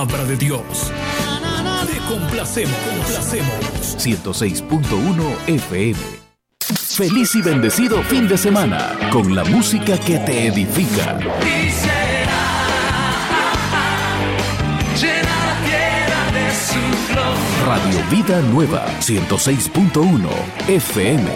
palabra de Dios. Te complacemos. 106.1 FM. Feliz y bendecido fin de semana con la música que te edifica. Y será llena la tierra de su gloria. Radio Vida Nueva, 106.1 FM.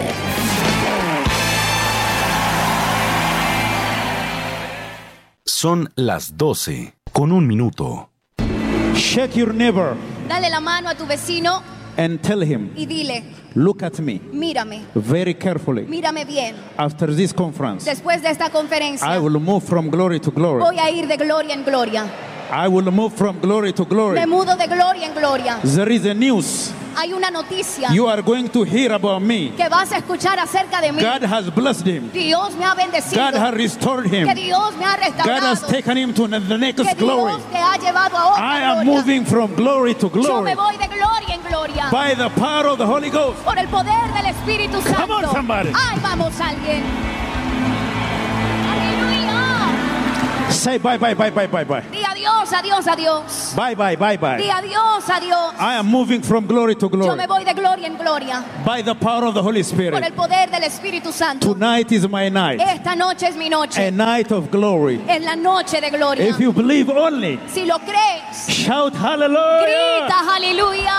Son las 12:01. Shake your neighbor. Dale la mano a tu vecino And tell him, y dile, look at me mírame, very carefully. mírame bien. After this conference, Después de esta conferencia, I will move from glory to glory. voy a ir de gloria en gloria. I will move from glory to glory. Me mudo de gloria en gloria. There is a news. Hay una noticia You are going to hear about me. que vas a escuchar acerca de mí. God has blessed him. Dios me ha bendecido. God has restored him. Que Dios me ha God restaurado. has taken him to the Que next glory. Dios te ha llevado a otra I am gloria. moving from glory to Yo glory me voy de gloria en gloria. by the power of the Holy Ghost. Por el poder del Espíritu Santo. Come on, somebody. Ay, vamos alguien. Aleluya. Say bye, bye, bye, bye, bye, bye. Di adiós, adiós, adiós. Bye, bye, bye, Di bye. adiós, adiós. I am moving from glory to Yo glory me voy de gloria en gloria. by the power of the Holy Por Spirit. el poder del Espíritu Santo. Tonight is my night, Esta noche es mi a noche. night of glory. Es la noche de gloria. If you believe only, Si lo crees, shout hallelujah. grita aleluya.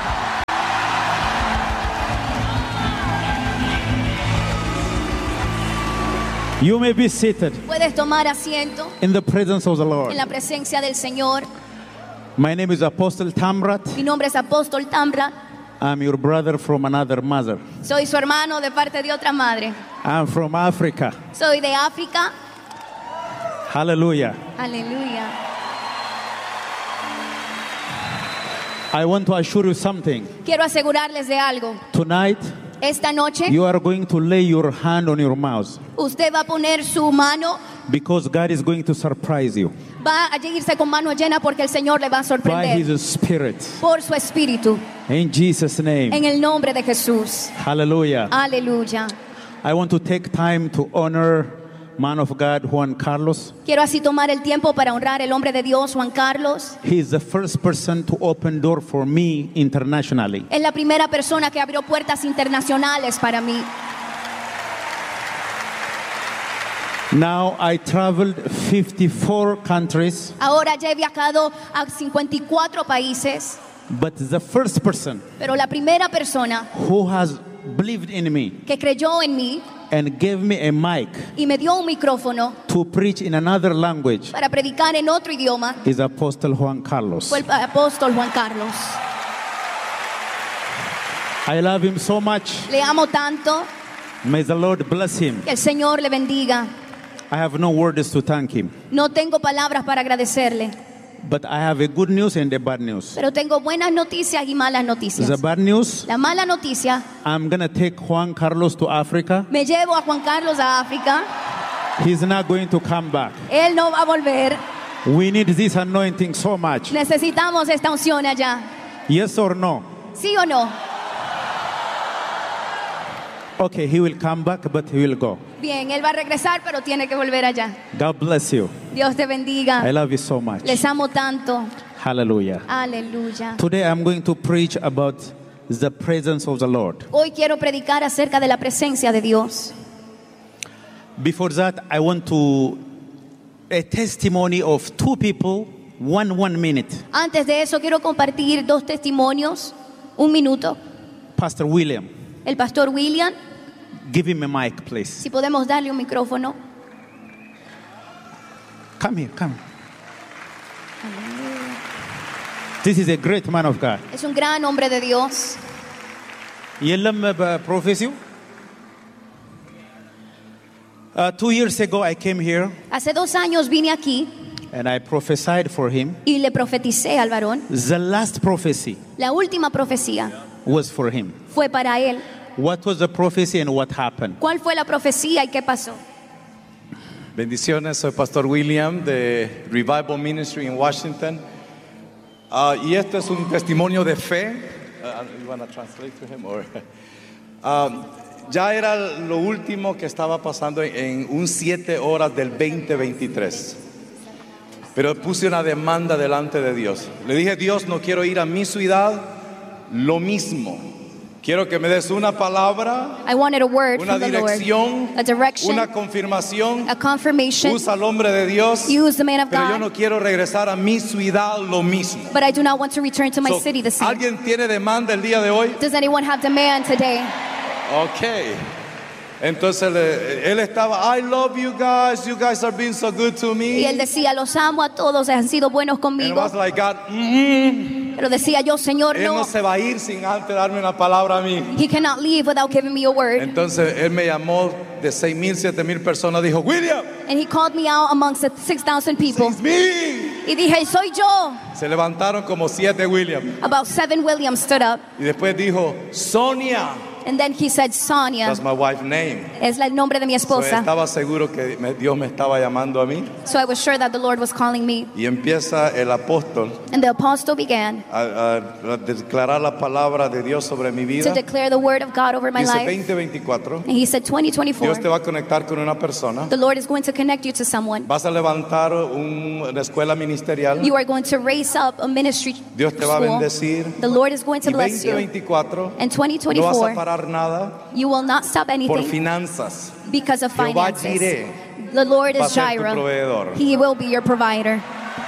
You may be seated Puedes tomar asiento in the presence of the Lord. en la presencia del Señor. My name is Apostle Tamrat. Mi nombre es Apóstol Tamra. I'm your brother from another mother. Soy su hermano de parte de otra madre. I'm from Africa. Soy de África. Hallelujah. Aleluya. I want to assure you something. Quiero asegurarles de algo. Tonight, Esta noche you are going to lay your hand on your mouth usted va a poner su mano, because God is going to surprise you va a irse con mano llena porque el Señor le va a by sorprender His Spirit. por su espíritu. In Jesus' name. En el nombre de Jesús. Hallelujah. Aleluya. I want to take time to honor man of God Juan Carlos. Quiero así tomar el tiempo para honrar el hombre de Dios, Juan Carlos. He is the first person to open door for me internationally. Es la primera persona que abrió puertas internacionales para mí. Now I traveled 54 countries, Ahora ya he viajado a 54 países, but the first person pero la primera persona who has believed in me que creyó en mí and gave me a mic y me dio un micrófono to preach in another language para predicar en otro idioma is Apostle Juan Carlos. fue el apóstol Juan Carlos. I love him so much. Le amo tanto, May the Lord bless him. que el Señor le bendiga. I have no words to thank him, No tengo palabras para agradecerle, but I have a good news and a bad news. pero tengo buenas noticias y malas The noticias. bad news, La mala noticia, I'm going to take Juan Carlos to Africa. me llevo a Juan Carlos a África. He's not going to come back. Él no va a volver. We need this anointing so much. Necesitamos esta unción allá. Yes or no? ¿Sí o no? Okay, he will come back, but he will go. Bien, él va a regresar, pero tiene que volver allá. God bless you. Dios te bendiga. I love you so much. Les amo tanto. Hallelujah. Aleluya. Today I'm going to preach about the presence of the Lord. Hoy quiero predicar acerca de la presencia de Dios. Before that, I want to a testimony of two people, one minute. Antes de eso, quiero compartir dos testimonios. Un minuto. Pastor William, El pastor William, give him a mic, please. si podemos darle un micrófono. Come here, come. This is a great man of God. Es un gran hombre de Dios. يلم بروفيسيو. 2 years ago I came here Hace 2 años vine aquí and I prophesied for him. y le profeticé al varón. The last prophecy La última profecía was for him. fue para él. What was the prophecy and what happened? ¿Cuál fue la profecía y qué pasó? Bendiciones, soy Pastor William de Revival Ministry en Washington. Y este es un testimonio de fe. You wanna translate to him or? Ya era lo último que estaba pasando en un 7 horas del 2023. Pero puse una demanda delante de Dios. Le dije, Dios, no quiero ir a mi ciudad lo mismo. Quiero que me des una palabra, I wanted a word una from the Lord, dirección, a direction, una confirmación. a confirmation. Usa al hombre de Dios. Use the man of Pero yo God. no quiero regresar a mi ciudad lo mismo. But I do not want to return to my So, city the same. ¿alguien tiene demanda el día de hoy? Does anyone have demand today? Ok. Entonces él estaba, I love you guys are being so good to me. Y él decía, los amo a todos, han sido buenos And I conmigo. was like, God, Pero decía yo, Señor, él no no. se va a ir sin antes darme una palabra a mí. He cannot leave without giving me a word. Entonces él me llamó de 6,000, 7,000 personas, dijo, William, And he called me out amongst the 6,000 people. it's me. Y dije, soy yo. Se levantaron como 7 William. About 7 Williams stood up. Y después dijo, Sonia. And then he said, Sonia. That's my wife's name. Es el nombre de mi So, esposa. estaba seguro que Dios me estaba llamando a mí. So I was sure that the Lord was calling me. Y empieza el apóstol And the apostle began a declarar la palabra de Dios sobre mi vida. to declare the word of God over my Dice life. 2024. And he said, Dios te 2024, va a conectar con una persona. the Lord is going to connect you to someone. Vas a levantar una escuela ministerial. You are going to raise up a ministry Dios te va a school. bendecir. The Lord is going to Y bless you. 2024 And no vas a 2024, parar nada you will not stop por anything finanzas. because of Jehová finances. Jireh The Lord va a is ser tu Jireh. proveedor. He will be your provider.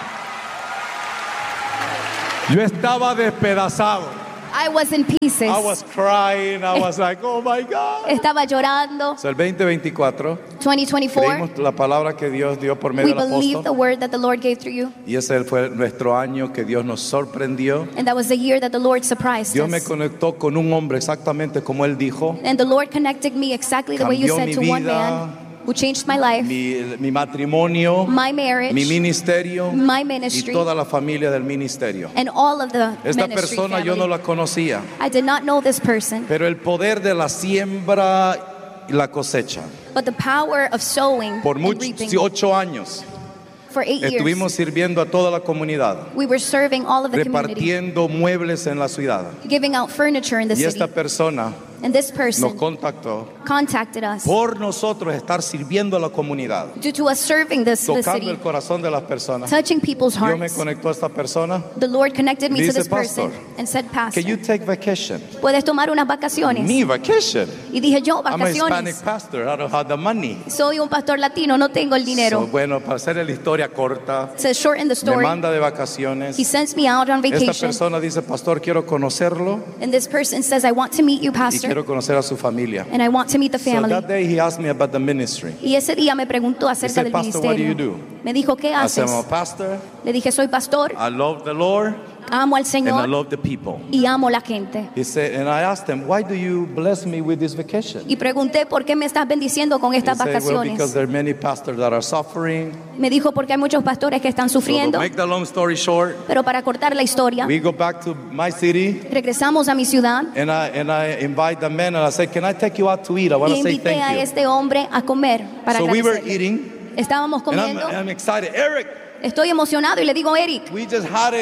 Yo estaba despedazado. I was in pieces. I was crying. I was like, oh my God. Estaba llorando. So, el 2024 2024, creímos la palabra que Dios dio por medio we del believe the apóstol. word that the Lord gave through you. Y ese fue nuestro año que Dios nos sorprendió. And that was the year that the Lord surprised Dios me us. conectó con un hombre exactamente como él dijo. And the Lord connected me exactly the way you Cambió said mi to one vida, man who changed my life, Mi matrimonio, my marriage, mi ministerio my y ministry, toda la familia del ministerio. and all of the Esta ministry persona yo no family. la conocía, I did not know this person, pero el poder de la siembra y la cosecha. but the power of sowing Por and muchos, reaping. 8 años For 8 years, estuvimos sirviendo a toda la comunidad, we were serving all of the community, repartiendo muebles en la ciudad. giving out furniture in the Y city. esta persona And this nos person contactó contacted us por nosotros estar sirviendo a la comunidad, due to us serving the tocando city, el corazón de las personas. touching people's Dios me hearts. conectó a esta persona. The Lord connected me to Dice, this person "Pastor, and said, Pastor, Can you take vacation? ¿puedes tomar unas vacaciones? Me vacation. Y dije yo, I'm a Hispanic vacaciones. pastor. I don't have the money. Soy un pastor latino, no tengo el So, dinero. bueno, para hacer la historia corta, To shorten the me story, manda de vacaciones. he sends me out on Esta vacation. persona dice, pastor, quiero conocerlo And this person says, I want to meet you, y Pastor, quiero conocer a su familia. and I want to meet the So family. that day he asked me about the ministry. Y ese día me preguntó acerca said, del "Pastor, what do you ministerio. do?" Me dijo, ¿qué I said, haces? I'm a pastor. Le dije, soy pastor, I love the Lord amo al and I Señor love the people. y amo la gente. He said, and I asked him, why do you bless me with this vacation? Y pregunté, ¿por qué me estás bendiciendo con He estas said, well, because vacaciones? there are many pastors that are suffering. Me dijo, porque hay muchos pastores que están So to sufriendo. make the long story short, Pero para cortar la historia, we go back to my city. regresamos a mi ciudad And I invite the men and I say, can I take you out to eat? I want y to say invité a thank you. este hombre a comer para So we were agradecerle. eating Estábamos and comiendo, I'm excited. Eric, estoy emocionado y le digo, Eric, we just had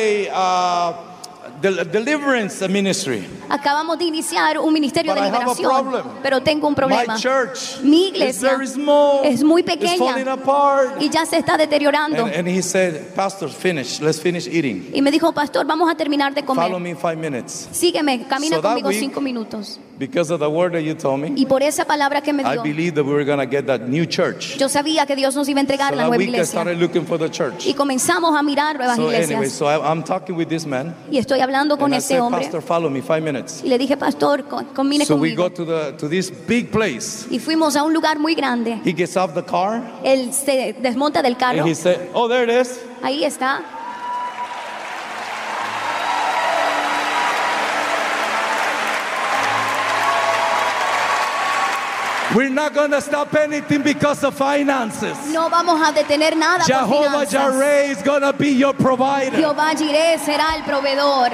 a deliverance ministry. acabamos de iniciar un ministerio But de I have a liberación, problem. pero tengo un problema. My church Mi is iglesia very small. es muy It's falling pequeña apart. y ya se está deteriorando. And he said, Pastor, let's finish eating. Y me dijo, pastor, vamos a terminar de Follow comer. me in 5 minutes. Sígueme, camina So that conmigo week- 5 minutos. Because of the word that you told me, Y por esa palabra que me I dio, believe that we were going to get that new church. yo sabía que Dios nos iba a entregar So la that nueva week I iglesia. started looking for the church. Y comenzamos a mirar nuevas So anyway, iglesias. so I'm talking with this man. Y estoy hablando con And I ese said, hombre. Pastor, follow me 5 minutes. Y le dije, pastor, combine So we conmigo. go to this big place. Y fuimos a un lugar muy grande. He gets off the car Él se desmonta del carro. and he said, oh, there it is. Ahí está. We're not going to stop anything because of finances. No vamos a detener nada por Jehovah finanzas. Jireh is going to be your provider. Jehová Jireh será el proveedor.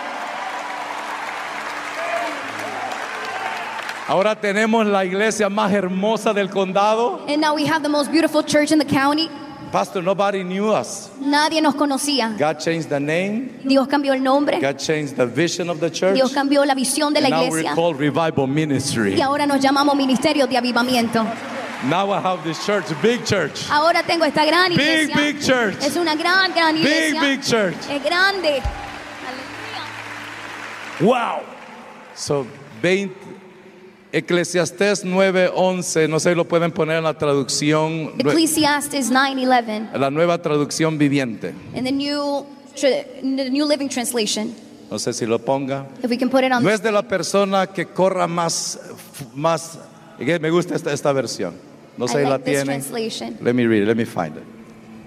Ahora tenemos la iglesia más hermosa del condado. And now we have the most beautiful church in the county. Pastor, nobody knew us. Nadie nos conocía. God changed the name. Dios cambió el nombre. God changed the vision of the church. Dios cambió la visión de la And now we're iglesia. called Revival Ministry. Y ahora nos llamamos Ministerio de Avivamiento. Now I have this church, big church. Ahora tengo esta gran iglesia. Big church. Es una gran iglesia. Big church. Es grande. Aleluya. Wow. So, Eclesiastés 9:11, no sé si lo pueden poner en la traducción, Ecclesiastes 9:11 la nueva traducción viviente. in the New Living Translation. No sé si lo ponga. If we can put it on. No es de la persona que corra más. Me gusta esta versión. No sé I si la like this tienen. translation. Let me read it, let me find it.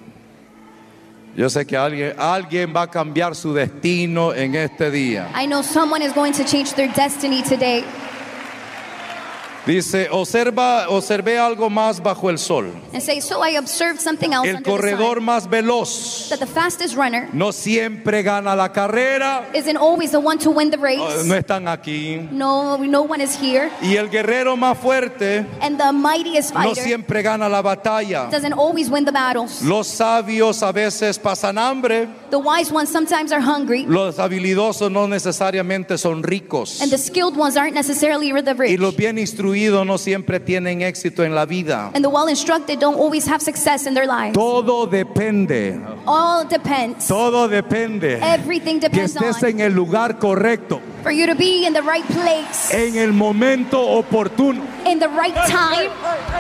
Yo sé que alguien va a cambiar su destino en este día. I know someone is going to change their destiny today. Dice, observé algo más bajo el sol. And say, so I observed something else El under the corredor sun, más veloz that the fastest runner no siempre gana la carrera. isn't always the one to win the race. No están aquí. No one is here. Y el guerrero más fuerte And the mightiest no fighter siempre gana la batalla. doesn't always win the battles. Los sabios a veces pasan hambre. The wise ones sometimes are hungry, Los habilidosos no necesariamente son ricos. and the skilled ones aren't necessarily the Y rich. los bien instruidos no siempre tienen éxito en la vida. And the well-instructed don't always have success in their lives. Todo depende. All depends. Todo depende. Everything Que depends estés on en el lugar correcto, for you to be in the right place, en el momento oportuno. in the right time.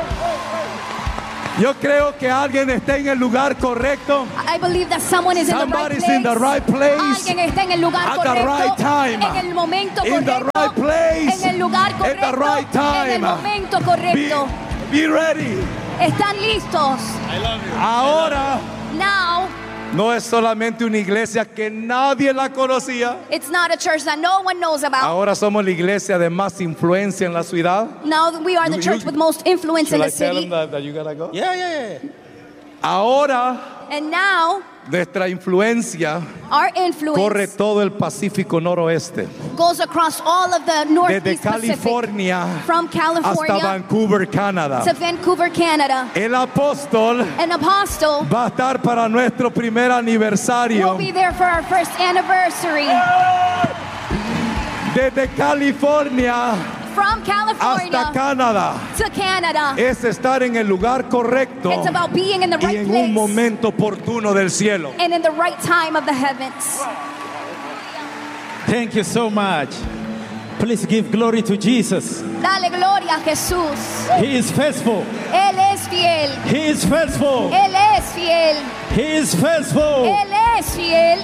Yo creo que alguien está en el lugar correcto. I believe that someone is in the right Somebody's place. in the right place. Alguien está en el lugar At the correcto, right time. en el momento In the correcto, right place. en el lugar At correcto, the right time. en el momento correcto. Be ready. Están listos. Ahora Now, no es solamente una iglesia que nadie la conocía. it's not a church that no one knows about. Ahora somos la iglesia de más influencia en la ciudad. Now we are the church with most influence in Should I the tell city. them that you gotta go? Yeah. Ahora And now, nuestra influencia our corre influence todo el Pacífico noroeste, goes across all of the desde Northeast Pacific, California from hasta California Vancouver, Canadá. to Vancouver, Canada. El apóstol An apostle va a estar para nuestro primer aniversario will be there for our first anniversary. desde California From hasta California Canadá. to Canada. Es estar en el lugar correcto It's about being in the y right en un place momento oportuno del cielo. and in the right time of the heavens. Thank you so much. Please give glory to Jesus. Dale gloria a Jesús. He is faithful. Él es fiel. He is faithful. Él es fiel. He is faithful. Él es fiel.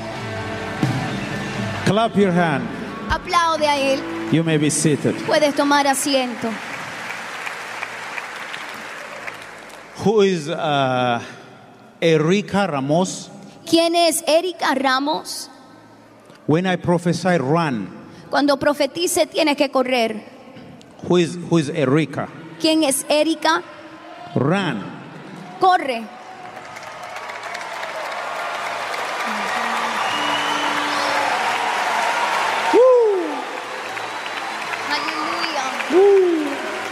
Clap your hand. Aplaude a él. You may be seated. Puedes tomar asiento. Who is Erika Ramos? ¿Quién es Erika Ramos? When I prophesy, run. Cuando profetice tienes que correr. Who is Erika? ¿Quién es Erika? Run. Corre. Aleluya.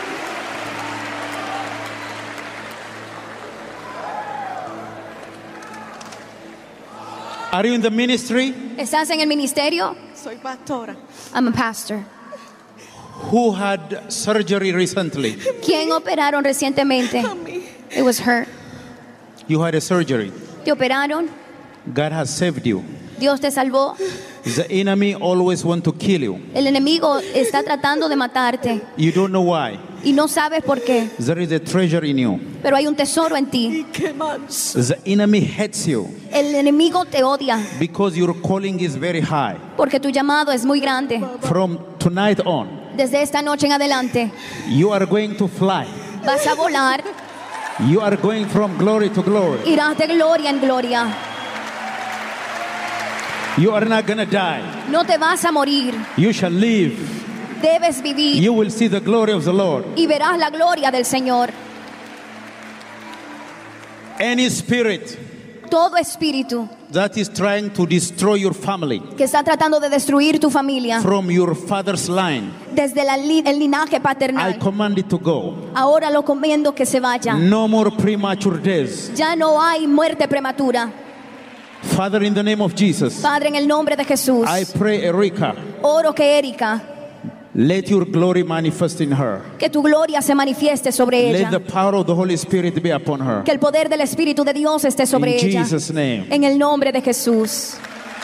Are you in the ministry? ¿Estás en el ministerio? Soy pastora. I'm a pastor. Who had surgery recently? ¿Quién operaron recientemente? It was her. You had a surgery. ¿Te operaron? God has saved you. Dios te salvó. The enemy always want to kill you. El enemigo está tratando de matarte You don't know why. y no sabes por qué, There is a treasure in you. pero hay un tesoro en ti. ¿Qué más? The enemy hates you El enemigo te odia because your calling is very high. porque tu llamado es muy grande. From tonight on, Desde esta noche en adelante you are going to fly. vas a volar, You are going from glory to glory. irás de gloria en gloria. You are not going to die. No te vas a morir, You shall live. debes vivir You will see the glory of the Lord. y verás la gloria del Señor. Any spirit Todo espíritu that is trying to destroy your family que está tratando de destruir tu familia from your father's line, desde el linaje I paternal, command it to go. ahora lo comiendo que se vaya. No more premature deaths. Ya no hay muerte prematura. Father, in the name of Jesus, Padre, en el nombre de Jesús, I pray, Erika, oro que Erika Let your glory manifest in her. Que tu gloria se manifieste sobre Let the ella. power of the Holy Spirit be upon her. Que el poder del Espíritu de Dios esté sobre In ella. Jesus' name. En el nombre de Jesús.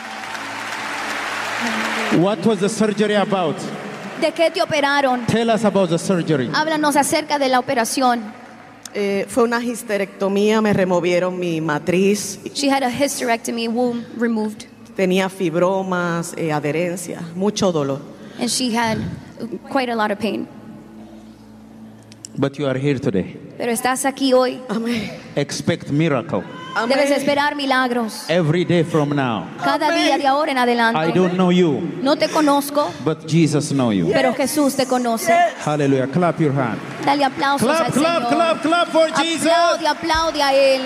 What was the surgery about? ¿De qué te operaron? Tell us about the surgery. Háblanos acerca de la operación. Fue una histerectomía, me removieron mi matriz, She had a hysterectomy, womb removed, tenía fibromas, adherencia, mucho dolor. and she had quite a lot of pain. But you are here today. Pero estás aquí hoy. Amén. Expect miracle Debes esperar milagros every day from now. cada día de ahora en I adelante. don't know you, No te conozco, but Jesus knows you. pero Jesús te conoce. Hallelujah. Clap your hand. Dale aplausos Clap, al clap, Señor. clap, clap for Jesus. Aplaude, aplaude a Él.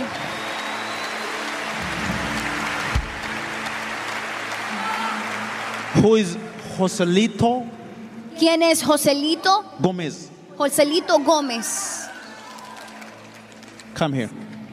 Who is Joselito ¿Quién es Joselito? Gomez? Joselito Gómez. Come here.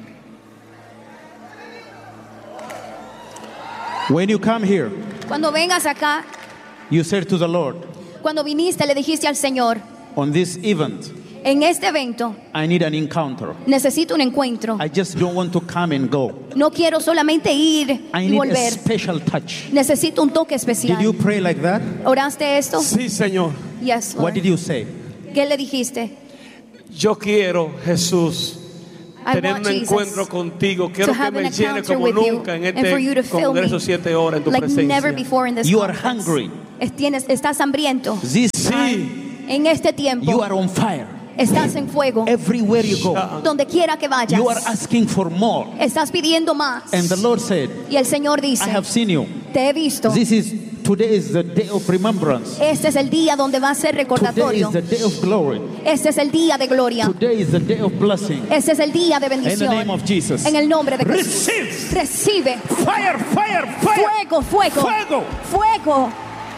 When you come here, Cuando vengas acá, you said to the Lord, cuando viniste le dijiste al Señor, on this event, en este evento I need an encounter. necesito un encuentro. I just don't want to come and go. No quiero solamente ir I y need a volver. special touch. Necesito un toque Did you especial. pray like that? ¿Oraste esto? Sí, Señor. Yes, What Lord. did you say? ¿Qué le dijiste? Yo quiero, Jesús, I tener want un Jesus encuentro contigo. Quiero que have me an llene encounter como with you nunca en and for you to este fill me congreso 7 horas en tu like never presencia. before in this You are conference. hungry. Estás hambriento. This time, Sí, En este you tiempo are on fire. estás en fuego. Everywhere you go, Donde quiera que vayas, you are asking for more. estás pidiendo más. And the Lord said, Y el Señor dice, I have seen you. te he visto. Today is the day of remembrance. Este es el día donde va a ser Today recordatorio. is the day of glory. Este es el día de gloria. Today is the day of blessing. Este es el día de In the bendición. name of Jesus. En el nombre de Jesús. Receive Recibe fire, fire, fire. fuego, fuego, Fuego. fuego.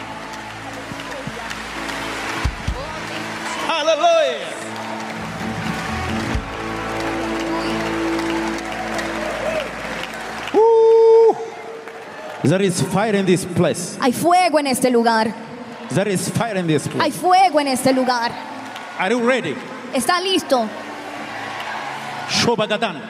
Hallelujah. Woo. There is fire in this place. Hay fuego en este lugar. There is fire in this Hay place. fuego en este lugar. Are you ready? ¿Está listo? Shobagadan.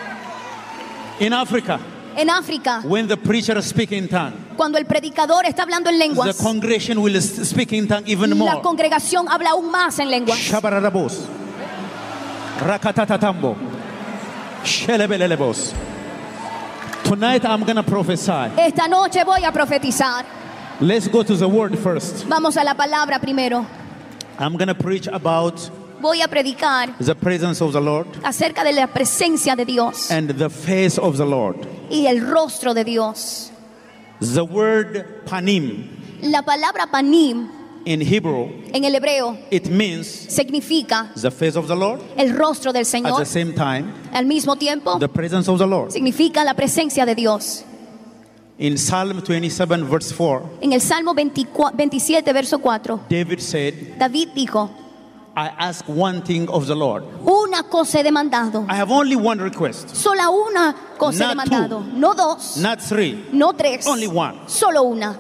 In Africa, En África, when the preacher speaks in tongue, cuando el predicador está hablando en the lenguas, congregation will speak in tongue even la more. congregación habla aún más en lenguas. Shabarabos. Rakatatatambo. Shelebelelebos. Tonight I'm going to prophesy. Esta noche voy a profetizar. Let's go to the word first. Vamos a la palabra primero. I'm going to preach about Voy a predicar the presence of the Lord acerca de la presencia de Dios and the face of the Lord. y el rostro de Dios. The word panim La palabra panim in Hebrew, en el hebreo it means significa the face of the Lord. el rostro del At the Señor. same time, Al mismo tiempo, the presence of the Lord. significa la presencia de Dios. In Psalm 27 verse 4, En el Salmo 27, verso 4, David said, David dijo, I ask one thing of the Lord. una cosa he demandado. I have only one request, Sola una cosa he Not demandado. No dos, not three. no tres. Only one. Solo una.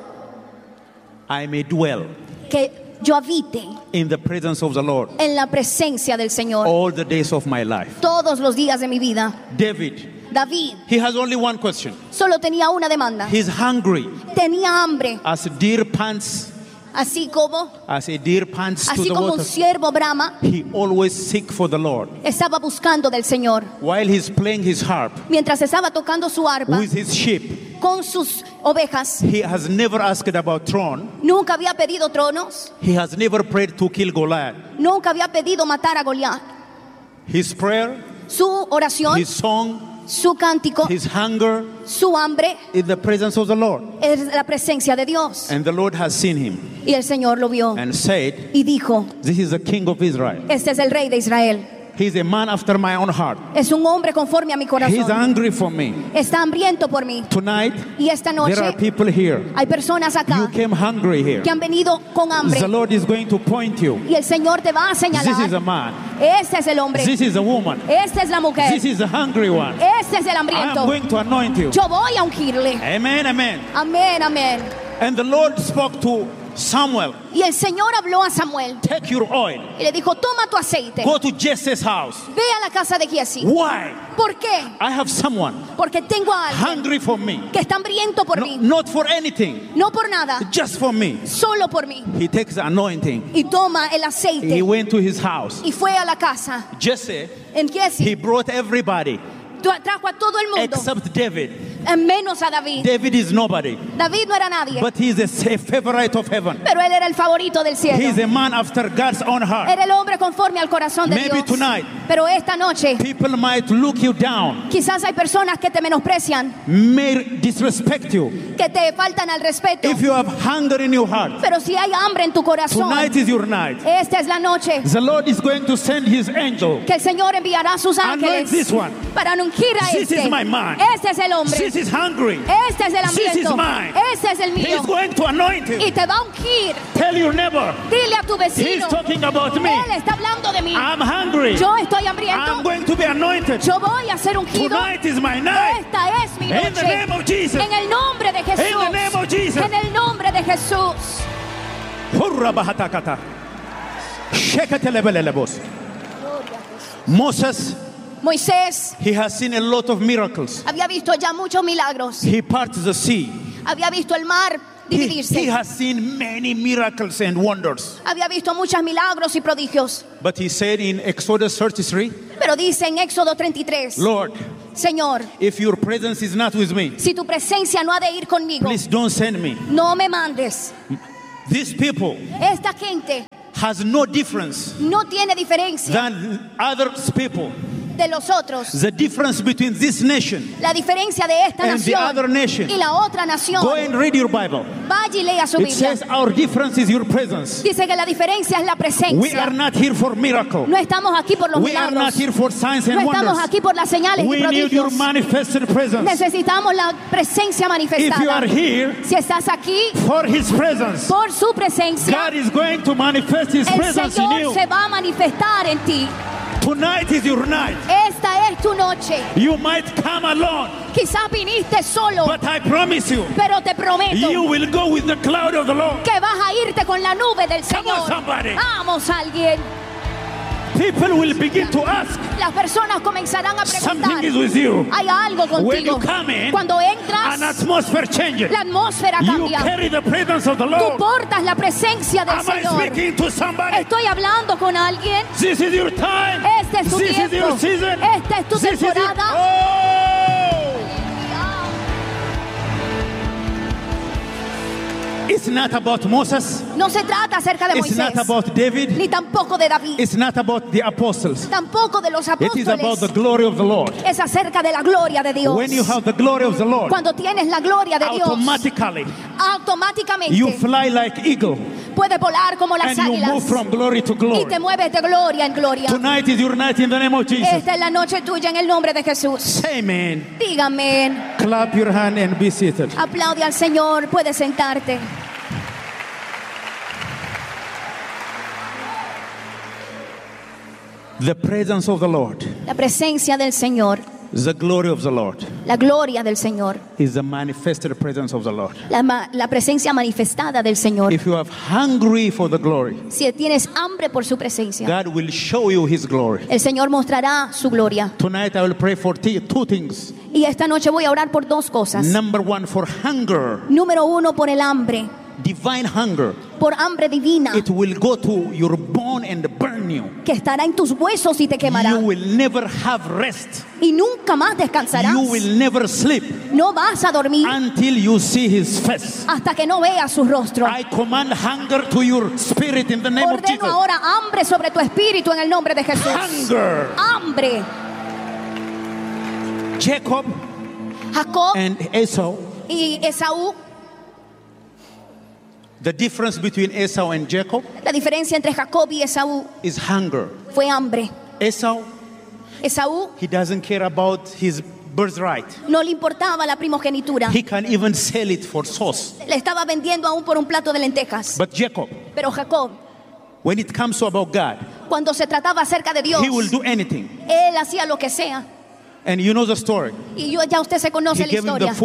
I may dwell Que yo habite in the presence of the Lord en la presencia del Señor all the days of my life. todos los días de mi vida. David, David he has only one question. solo tenía una demanda. He's hungry Tenía hambre, as a deer pants, así como as a deer pants to así the como un water. siervo brama. He always seek for the Lord. Estaba buscando del Señor. While he's playing his harp Mientras estaba tocando su arpa with his sheep, con sus ovejas, he has never asked about throne. nunca había pedido tronos, He has never prayed to kill Goliath. nunca había pedido matar a Goliat. His prayer, Su oración, his song, su cántico, his hunger su hambre is the presence of the Lord. es la presencia de Dios. And the Lord has seen him Y el Señor lo vio and said, y dijo, this is the king of Israel. este es el rey de Israel. He's a man after my own heart. Es un hombre conforme a mi He's corazón. hungry for me. Está hambriento por mí. Tonight, Y esta there are noche people here. hay personas You acá came hungry here. que han venido con hambre. The Lord is going to point you. Y el Señor te va a This is a señalar. man. Este es el hombre. This is a woman. Esta es la mujer. This is a hungry one. Este es el I'm hambriento. going to anoint you. Yo voy a ungirle. Amen, amen. Amén, amén. And the Lord spoke to Samuel, Y el Señor habló a Samuel take your oil. y le dijo, toma tu aceite, Go to Jesse's house. ve a la casa de Giesi. Why? ¿Por qué? I have someone Porque tengo a alguien hungry for me. que está hambriento por No, mí, not for anything, no por nada, just for me. solo por mí. He takes the anointing. Y toma el He aceite went to his house. y fue a la casa. Jesse, En he Giesi brought everybody trajo a todo el mundo, except David. menos a David. David is nobody, David no era nadie, but he is a favorite of heaven. pero él era el favorito del He is cielo. a man after God's own heart. Era el hombre conforme al corazón de Maybe Dios. tonight, Pero esta noche, people might look you down, quizás hay personas que te menosprecian, may disrespect you. que te faltan al respeto. If you have hunger in your heart, Pero si hay hambre en tu corazón, tonight is your night. esta es la noche The Lord is going to send his angel. que el Señor enviará a sus Anoint ángeles this one. para ungir a This is este. my man. Este es el hombre. This is hungry. Este es el This is hambriento. mine. Este es el He's mío. going to anoint Y him. te va a ungir. Tell your neighbor, Dile a tu he's vecino. talking about me. Él está hablando de mí. I'm hungry. Yo estoy I'm hambriento. going to be anointed. Yo voy a ser ungido. Tonight is my night. Esta es mi In the name noche. of Jesus. En el nombre de Jesús. In the name of Jesus. En el nombre de Jesús. Hurra bahatakata. Shekatelebelelebos. Moses, Moisés he has seen a lot of miracles. había visto ya muchos milagros. He parts the sea. Había visto el mar He dividirse. has seen many miracles and wonders. Había visto muchos milagros y prodigios. But he said in Exodus 33, Pero dice en Éxodo 33, Lord, Señor, if your presence is not with me, si tu presencia no ha de ir conmigo, please don't send me. no me mandes. These people Esta gente has no difference no tiene diferencia than other people. de los otros. The difference between this nation, La diferencia de esta And the other nation. nación y la otra nación. go and read your Bible. Vaya y lea su It Biblia. says our difference is your presence. Dice que la diferencia es la We presencia. are not here for miracle. No estamos aquí por los We are not milagros. here for signs and No estamos wonders. aquí por las señales y We need your prodigios. manifested presence. Necesitamos la presencia If you manifestada. are here Si estás aquí for his presence, por su presencia, God is going to manifest his el presence in Señor you. se va a manifestar en ti. Tonight is your night. Esta es tu noche. You might come alone, Quizás viniste solo, but I promise you, pero te prometo you will go with the cloud of the Lord. que vas a irte con la nube del Come on, Señor. somebody. Vamos, alguien. People will begin to ask, Las personas comenzarán a preguntar, something is with you. hay algo When you contigo. come in, Cuando entras, an atmosphere changes. la atmósfera You cambia. carry the presence of the Tú Lord. portas la presencia del Am I Señor. speaking to somebody? Estoy hablando con alguien. This is your time. Este es tu This is tiempo. your season. Esta es tu This is your- temporada. Oh! It's not about Moses. No se trata acerca de It's not Moisés, about David. ni tampoco de David, It's not about the apostles. tampoco de los It is about the apóstoles. glory of the Lord. Es acerca de la gloria de Dios. When you have the glory of the Lord, Cuando tienes la gloria de Dios, automatically automáticamente you fly like eagle puedes volar como las and you move águilas from glory to y glory. te mueves de gloria en gloria. Tonight is your night in the name of Jesus. Esta es la noche tuya en el nombre de Jesús. Say amen. Dígame, Clap your hand and be seated. aplaude al Señor, puedes sentarte. The presence of the Lord, La presencia del Señor, the glory of the Lord, la gloria del Señor, is the manifested presence of the Lord. la presencia manifestada del Señor. If you are hungry for the glory, Si tienes hambre por su presencia, God will show you his glory. el Señor mostrará su gloria. Tonight I will pray for two things. Y esta noche voy a orar por dos cosas. Number one, for hunger, Número uno, por el hambre, divine hunger. por hambre divina, It will go to your bone and burn you. que estará en tus huesos y te quemará. You will never have rest. Y nunca más descansarás. You will never sleep No vas a dormir until you see his face. hasta que no veas su rostro. I command hunger to your spirit in the name of Ordeno Jesus. ahora hambre sobre tu espíritu en el nombre de Jesús. Hunger. Hambre. Jacob Jacob and Esau. y Esaú. The difference between Esau and Jacob La diferencia entre Jacob y Esaú is hunger. fue hambre. Esau, Esaú he doesn't care about his birthright. no le importaba la primogenitura. He can even sell it for sauce. Le estaba vendiendo aún por un plato de lentejas. But Jacob, Pero Jacob, when it comes to about God, cuando se trataba acerca de Dios, he will do anything. él hacía lo que sea. And you know the story. Y ya usted se conoce He la gave him the historia. food.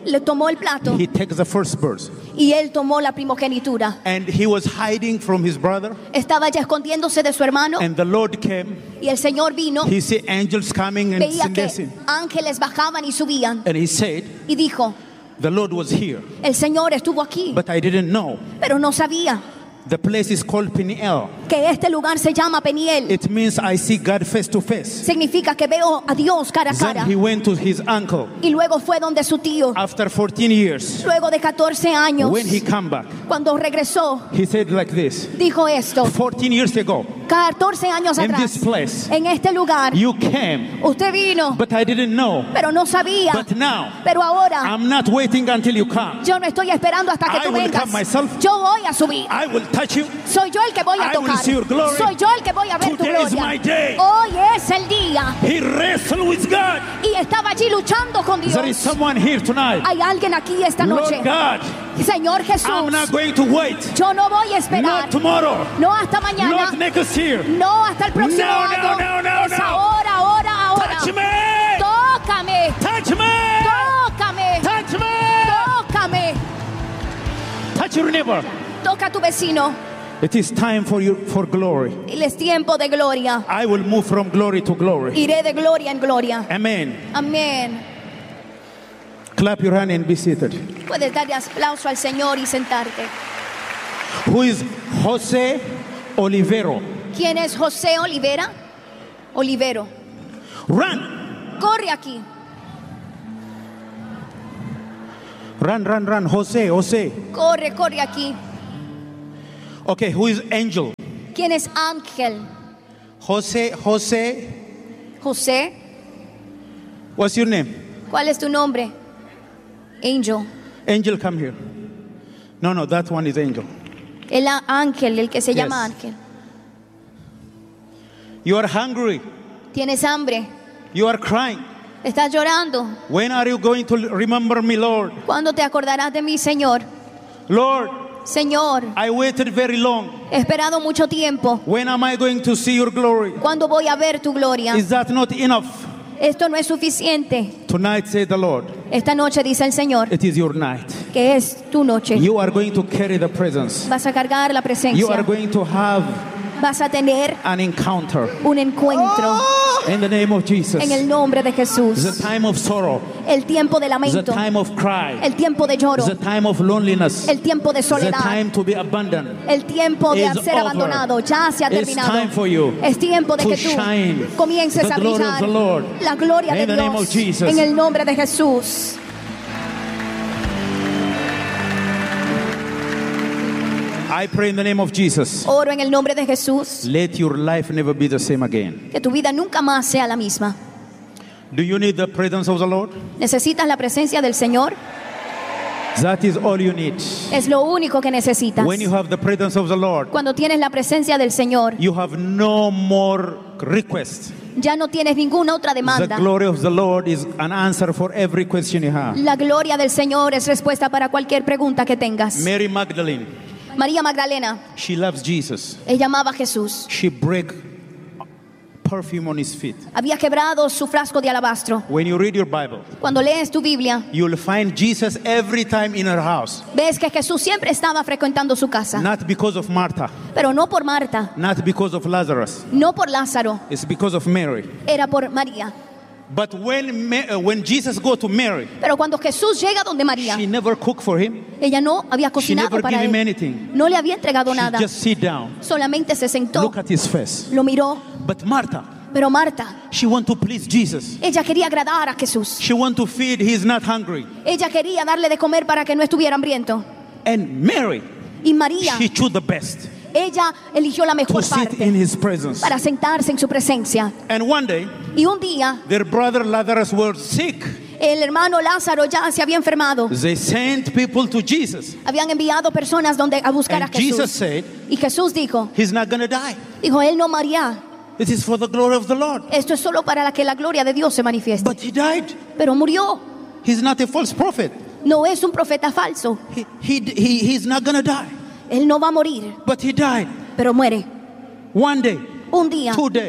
le tomó el plato he takes the firstborn. y él tomó la primogenitura. And he was hiding from his brother. Estaba ya escondiéndose de su hermano And the Lord came. y el Señor vino. He said angels coming and Veía que descending. ángeles bajaban y subían And he said, y dijo, the Lord was here, el Señor estuvo aquí, but I didn't know. pero no sabía The place is called Peniel. que este lugar se llama Peniel. It means I see God face to face. Significa que veo a Dios cara a cara. Then he went to his uncle. Y luego fue donde su tío. After 14 years, Luego de 14 años, when he come back, cuando regresó, he said like this, dijo esto: 14 years ago, 14 años in atrás, this place, en este lugar, you came, usted vino, but I didn't know. pero no sabía. But now, Pero ahora, I'm not waiting until you come. yo no estoy esperando hasta que I tú will vengas. come myself. Yo voy a subir. I will touch you. Soy yo el que voy a I will tocar. see your glory. Soy yo el que voy a ver tu Today is gloria. my day. Hoy es el día. He wrestled with God. Y estaba allí luchando con Dios. There is someone here tonight. Hay alguien aquí esta noche. Lord God, Señor Jesús, I'm not going to wait. yo no voy a esperar. Not tomorrow. No hasta mañana. Not next year. No hasta el próximo No, no, año. no, no, es no. ahora, ahora, ahora. Touch me. Tócame. Touch me. Tócame. Touch me. Tócame. Touch your neighbor. Toca a tu vecino. It is time for you for glory. Es tiempo de gloria. I will move from glory to glory. Iré de gloria en gloria. Amen. Amén. Clap your hand and be seated. Puedes darle aplauso al Señor y sentarte. Who is Jose Olivero? ¿Quién es José Olivera? Olivero. Run. Corre aquí. Run, run, run. Jose. Corre, corre aquí. Okay, who is Angel? ¿Quién es Ángel? Jose. José. What's your name? ¿Cuál es tu nombre? Angel. Angel, come here. No, that one is Angel. El ángel, el que se Yes. llama Ángel. You are hungry. ¿Tienes hambre? You are crying. ¿Estás llorando? When are you going to remember me, Lord? ¿Cuándo te acordarás de mí, Señor? Lord, Señor, I waited very long. he esperado mucho tiempo. When am I going to see your glory? ¿Cuándo voy a ver tu gloria? Is that not enough? Esto no es suficiente. Tonight, say the Lord, Esta noche dice el Señor it is your night. que es tu noche. You are going to carry the presence. Vas a cargar la You presencia. are going to have Vas a tener an encounter un encuentro in the name of Jesus. en el nombre de The Jesús. time of sorrow, El tiempo de the lamento, time of cry, el tiempo de lloro, the time of loneliness, el tiempo de the soledad, time to be abandoned. el tiempo de is ser over. abandonado. Ya se ha It's terminado. time for you Es tiempo de to que tú shine comiences the a glory of brillar the Lord. la gloria de In the name of Dios Jesus. en el nombre de Jesús. I pray in the name of Jesus. Oro en el nombre de Jesús. Let your life never be the same again. Que tu vida nunca más sea la misma. Do you need the presence of the Lord? ¿Necesitas la presencia del Señor? That is all you need. Es lo único que necesitas. When you have the presence of the Lord, Cuando tienes la presencia del Señor, you have no more requests. ya no tienes ninguna otra The demanda. glory of the Lord is an answer for every question you have. La gloria del Señor es respuesta para cualquier pregunta que tengas. Mary Magdalene, María Magdalena, she loves Jesus. ella amaba a Jesús. She break perfume on his feet. Había quebrado su frasco de alabastro. When you read your Bible, Cuando lees tu Biblia, you'll find Jesus every time in her house. ves que Jesús siempre estaba frecuentando su casa. Not because of Martha, Pero no por Marta, not because of Lazarus. no por Lázaro, It's because of Mary. era por María. But when Jesus go to Mary, Pero cuando Jesús llega donde María, she never cook for him. ella no había She cocinado never para give him él. anything. No le había entregado She nada. just sit down, Solamente se sentó, look at his face. lo miró. But Martha, Pero Marta, she want to please Jesus. ella quería agradar a Jesús. She want to feed. He's not hungry. Ella quería darle de comer para que no estuviera hambriento. And Mary, Y María, she chose the best ella eligió la to mejor sit in parte his presence. para sentarse en su presencia. And one day, Y un día, their brother Lazarus was sick. el hermano Lázaro ya se había enfermado. They sent people to Jesus. Habían enviado personas a buscar a And Jesus Jesús. said, Y Jesús dijo, he's not going to die. él no morirá. It is for the glory of the Lord. Esto es solo para que la gloria de Dios se manifieste. But he died. Pero murió. He's not a false prophet. No es un profeta falso. He's not going to die. Él no va a morir, But he died. pero muere. One day, Un día, 2 days,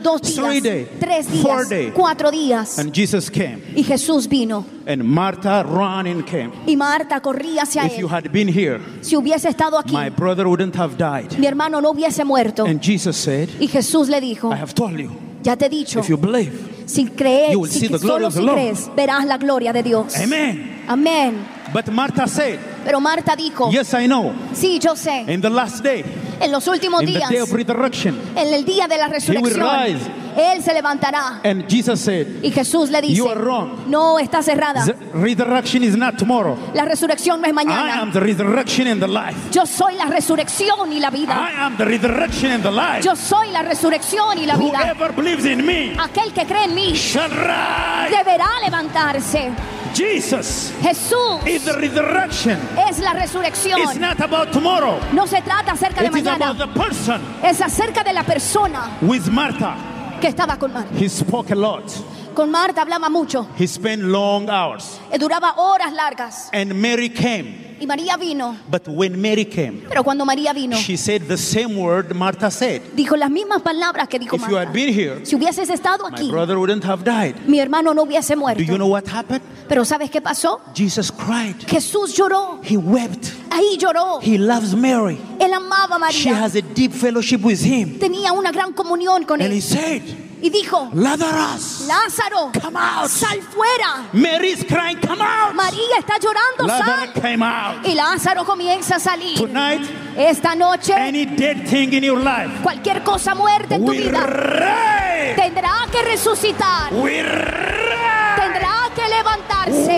2 3 días, days, 3 4 días, days. 4 días. And Jesus came. Y Jesús vino. And Martha ran and came. Y Marta corría hacia If you él. had been here, Si hubiese estado aquí, my brother wouldn't have died. mi hermano no hubiese muerto. And Jesus said, Y Jesús le dijo, I have told you, ya te he dicho, if you believe, si crees, you will see the glory solo of the si Lord. crees, verás la gloria de Dios. amen. Amén. But Martha said, Pero Marta dijo, yes, I know. sí, yo sé, In the last day, en los últimos in the días, day of resurrection. en el día de la resurrección, rise. Él se levantará. And Jesus said, Y Jesús le dice, You are wrong. no, está cerrada. the resurrection is not tomorrow. La resurrección no es I mañana. am the resurrection and the life. Yo soy la resurrección y la vida. I am the resurrection and the life. Yo soy la resurrección y la vida. Whoever believes in me Aquel que cree en mí shall rise. deberá levantarse. Jesus Jesús is the resurrection. es la resurrección. It's not about tomorrow. No se trata acerca de It is about mañana. the person Es acerca de la persona with Martha. que estaba con Marta. He spoke a lot. Con Marta hablaba mucho. He spent long hours. Duraba horas largas. And Mary came. Y María vino. But when Mary came, Pero cuando María vino, she said the same word Martha said. dijo las mismas palabras que dijo If you had Marta. been here, Si hubieses estado my aquí, brother wouldn't have died. mi hermano no hubiese muerto. Do you know what happened? Pero ¿sabes qué pasó? Jesus cried. Jesús lloró. He wept. Ahí lloró. He loves Mary. Él amaba a She María. has a deep fellowship with him. Tenía una gran comunión con And he él. said, Y dijo, Lazarus, Lázaro, come out. sal fuera. Mary's crying, come out. María está llorando, Lazarus sal. came out. Y Lázaro comienza a salir. Tonight, Esta noche, any dead thing in your life, cualquier cosa muerta en tu we vida rise. tendrá que resucitar. We rise. Tendrá que levantarse.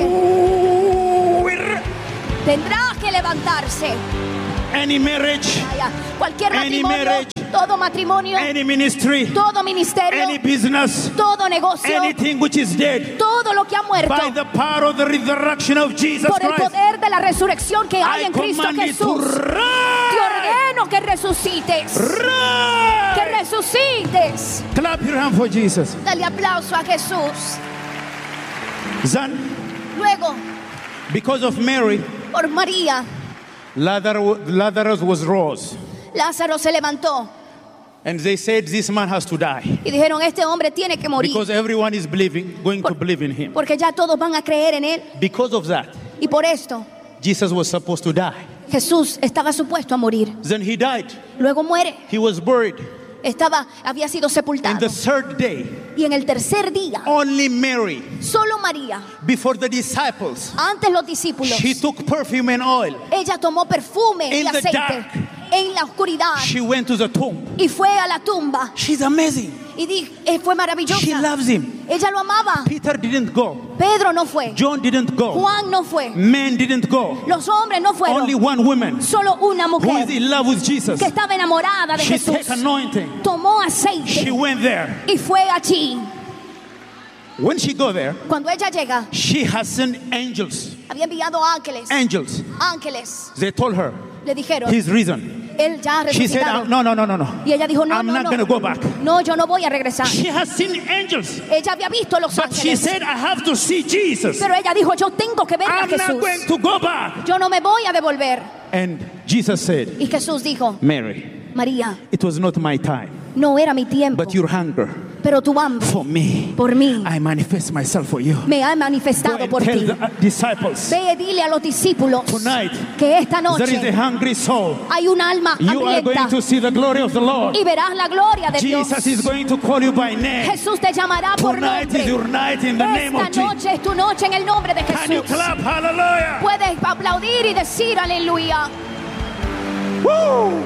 We rise. Tendrá que levantarse. Any marriage, Vaya, cualquier Any matrimonio, marriage. todo matrimonio, any ministry, todo ministerio, any business, todo negocio, anything which is dead, todo lo que ha muerto, by the power of the resurrection of Jesus por el Christ, poder de la resurrección que hay I en Cristo command you to Jesús, te rise. ordeno que resucites, que Rise. resucites. Clap your hand for Jesus. Dale aplauso a Jesús. Son, Luego, because of Mary, por María, Lazarus was rose. Lázaro se levantó And they said, this man has to die. y dijeron, este hombre tiene que morir, Because everyone is going to believe in him. porque ya todos van a creer en él. Because of that, Y por esto, Jesus was supposed to die. Jesús estaba supuesto a morir. Then he died. Luego muere. He was buried. Había sido And sepultado. the third day, Y en el tercer día, only Mary, solo María, before the disciples, antes los discípulos, she took perfume and oil. ella tomó perfume y In the aceite dark. en la oscuridad She went to the tomb. y fue a la tumba She's amazing. y fue She maravillosa. loves him. Ella lo amaba. Peter didn't go. Pedro no fue. John didn't go. Juan no fue. Men didn't go. Los hombres no fueron. Only one woman Solo una who is mujer in love with Jesus. que estaba enamorada de She Jesús took anointing. tomó She aceite went there. y fue allí. When she go there, Cuando ella llega, she has sent angels. había enviado ángeles. Angels. Ángeles They told her le dijeron, his reason. él ya ha She said, resucitado. no. Y ella dijo, no, I'm no, not no. going to go back. No, yo no voy a regresar. She has seen angels. Ella había visto a los But she ángeles. said, I have to see Jesus. Pero ella dijo, yo tengo que ver a I'm not going Jesús. to go back. Yo no me voy a devolver. And Jesus said, Y Jesús dijo, Mary, María, it was not my time, no era mi tiempo, but your hunger pero tu hambre for me, por mí I manifest myself for you. me ha Go manifestado and por tell ti. the disciples, Ve y dile a los discípulos tonight, que esta there is a noche hungry soul. hay un alma You are going hambrienta to see the glory of the Lord. y verás la gloria de Dios. Jesus is going to call you by name. Jesús te llamará por Tonight is your nombre. night in the name of Esta Jesus. noche es tu noche en el nombre de Can you Jesús. clap? Hallelujah. Puedes aplaudir y decir aleluya. Woo!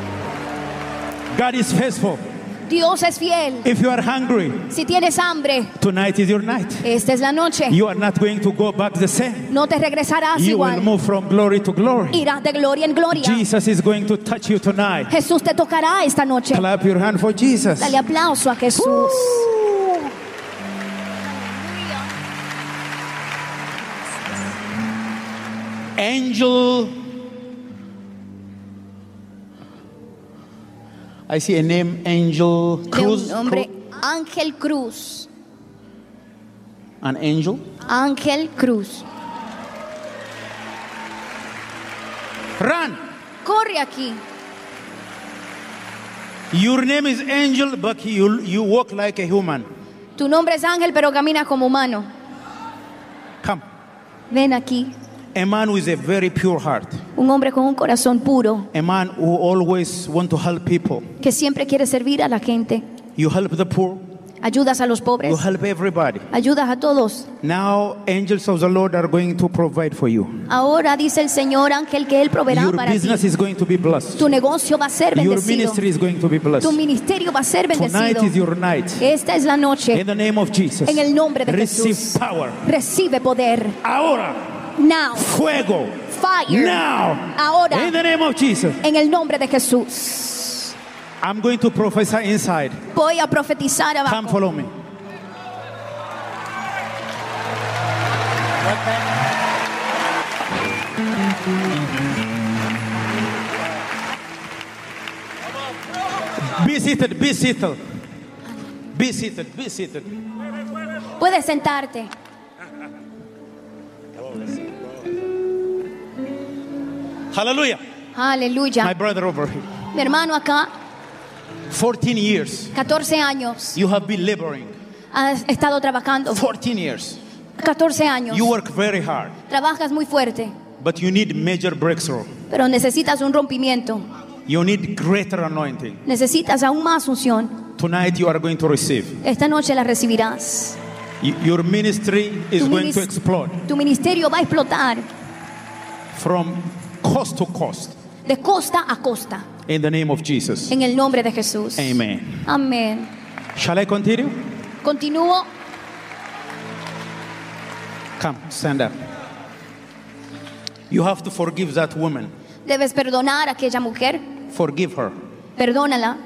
God is faithful. Dios es fiel. If you are hungry, Si tienes hambre, tonight is your night. esta es la noche. You are not going to go back the same. No te regresarás You will igual. move from glory to glory. Irás de gloria en gloria. Jesus is going to touch you tonight. Jesús te tocará esta noche. Clap your hand for Jesus. Dale aplauso a Jesús. Angel. I see a name, Angel De Cruz. un nombre, Ángel Cruz. An angel. Ángel Cruz. Run. Corre aquí. Your name is Angel, but you walk like a human. Tu nombre es Ángel, pero caminas como humano. Come. Ven aquí. A man with a very pure heart. Un hombre con un corazón puro, A man who always want to help people. que siempre quiere servir a la gente. You help the poor. Ayudas a los You pobres. help everybody. Ayudas a todos. Now, angels of the Lord are going to provide for you. Ahora dice el Señor Ángel que Él proveerá Your para business ti. is going to be blessed. Tu negocio va a ser Your bendecido. ministry is going to be blessed. Tu ministerio va a ser Tonight bendecido. is your night. Esta es la noche. In the name of Jesus. En el nombre de Receive Jesús. power. Recibe poder. Ahora. Now. Fuego. Fire. Now. Ahora. In the name of Jesus. En el nombre de Jesús. I'm going to prophesy inside. Voy a profetizar Come abajo. follow me. Be seated, be seated. Be seated, be seated. Puedes sentarte. Hallelujah. My Aleluya. brother over here. Mi hermano acá, 14 years. 14 años. You have been laboring. Has estado trabajando. 14 years. 14 años. You work very hard. Trabajas muy fuerte, But you need major breakthrough. pero necesitas un rompimiento. You need greater anointing. Necesitas aún más unción. Tonight you are going to receive. Esta noche la recibirás. Your ministry is Tu going minis- to explode Tu ministerio va a explotar from coast to coast. de costa a costa. In the name of Jesus. En el nombre de Jesús. Amen. Amén. Shall I continue? Continúo. Come, stand up. You have to forgive that woman. Debes perdonar a aquella mujer. Forgive her. Perdónala.